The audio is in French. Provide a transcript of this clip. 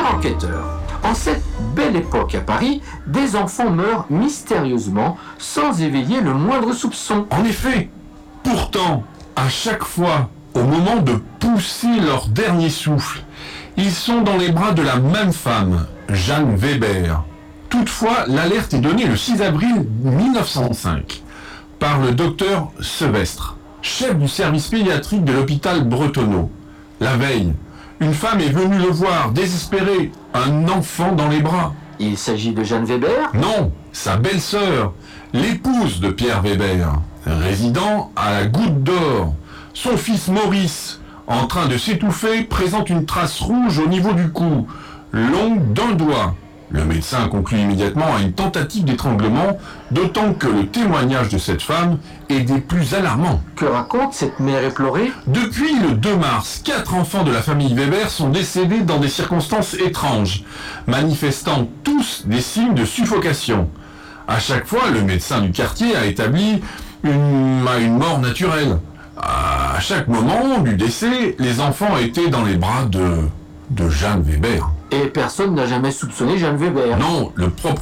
Cher enquêteur, en cette belle époque à Paris, des enfants meurent mystérieusement sans éveiller le moindre soupçon. En effet, pourtant, à chaque fois, au moment de pousser leur dernier souffle, ils sont dans les bras de la même femme, Jeanne Weber. Toutefois, l'alerte est donnée le 6 avril 1905 par le docteur Sevestre, chef du service pédiatrique de l'hôpital Bretonneau. La veille, une femme est venue le voir, désespérée, un enfant dans les bras. Il s'agit de Jeanne Weber? Non, sa belle-sœur, l'épouse de Pierre Weber, résidant à la Goutte d'Or. Son fils Maurice, en train de s'étouffer, présente une trace rouge au niveau du cou, longue d'un doigt. Le médecin conclut immédiatement à une tentative d'étranglement, d'autant que le témoignage de cette femme est des plus alarmants. Que raconte cette mère éplorée? Depuis le 2 mars, 4 enfants de la famille Weber sont décédés dans des circonstances étranges, manifestant tous des signes de suffocation. À chaque fois, le médecin du quartier a établi une mort naturelle. À chaque moment du décès, les enfants étaient dans les bras de Jeanne Weber. Et personne n'a jamais soupçonné Jeanne Weber. Non, le